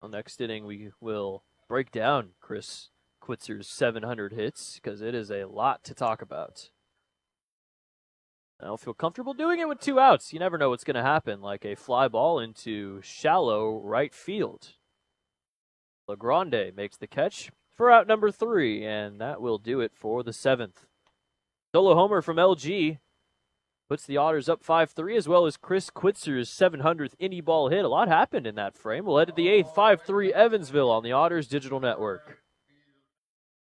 Well, next inning, we will break down Chris Quitzer's 700 hits because it is a lot to talk about. I don't feel comfortable doing it with 2 outs. You never know what's going to happen, like a fly ball into shallow right field. LeGrande makes the catch for out number 3, and that will do it for the 7th. Solo homer from LG puts the Otters up 5-3, as well as Chris Quitzer's 700th indie ball hit. A lot happened in that frame. We'll head to the 8th, 5-3 Evansville on the Otters Digital Network.